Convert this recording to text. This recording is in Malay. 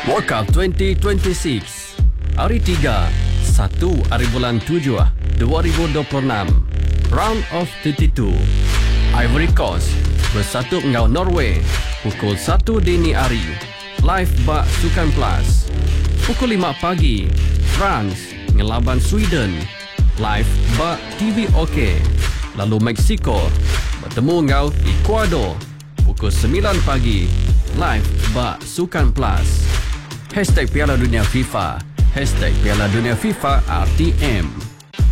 World Cup 2026 Hari 3 1 hari bulan 7 2026 Round of 32 Ivory Coast bersatu dengan Norway pukul 1 dini hari. Live bak Sukan Plus. Pukul 5 pagi France ngelaban Sweden. Live bak TV OK. Lalu Mexico bertemu dengan Ecuador pukul 9 pagi. Live bak Sukan Plus. #Piala Dunia FIFA #Piala Dunia FIFA RTM.